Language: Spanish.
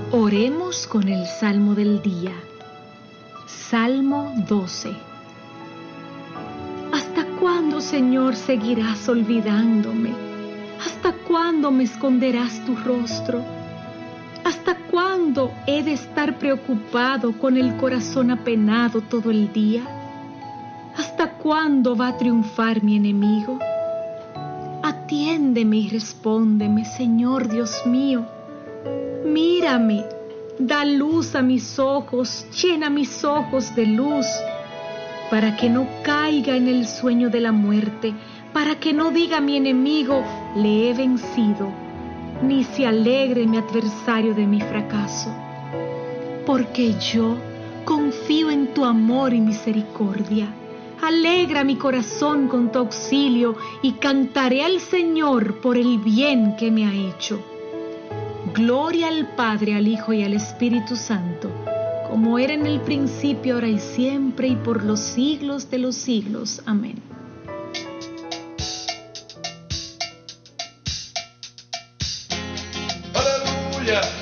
Oremos con el Salmo del día. Salmo 12. ¿Hasta cuándo, Señor, seguirás olvidándome? ¿Hasta cuándo me esconderás tu rostro? ¿Hasta cuándo he de estar preocupado con el corazón apenado todo el día? ¿Hasta cuándo va a triunfar mi enemigo? Atiéndeme y respóndeme, Señor Dios mío. Mírame, da luz a mis ojos, llena mis ojos de luz, para que no caiga en el sueño de la muerte, para que no diga mi enemigo, le he vencido, ni se alegre mi adversario de mi fracaso. Porque yo confío en tu amor y misericordia. Alegra mi corazón con tu auxilio y cantaré al Señor por el bien que me ha hecho. Gloria al Padre, al Hijo y al Espíritu Santo, como era en el principio, ahora y siempre, y por los siglos de los siglos. Amén. Aleluya.